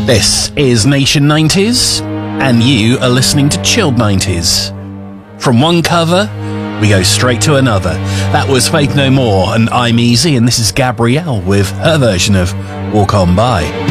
This is Nation 90s, and you are listening to Chilled 90s. From one cover, we go straight to another. That was Faith No More and I'm Easy, and this is Gabrielle with her version of Walk On By.